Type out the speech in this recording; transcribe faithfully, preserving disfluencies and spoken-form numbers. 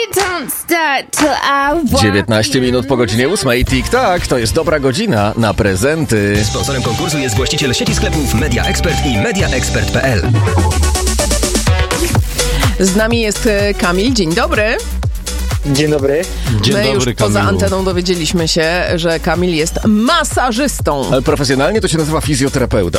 dziewiętnaście minut po godzinie ósmej. Tik-tak, to jest dobra godzina na prezenty. Sponsorem konkursu jest właściciel sieci sklepów Media Expert i media expert kropka p l. Z nami jest Kamil. Dzień dobry. Dzień dobry. Dzień My dobry, już poza Kamilu. anteną dowiedzieliśmy się, że Kamil jest masażystą. Ale profesjonalnie to się nazywa fizjoterapeuta.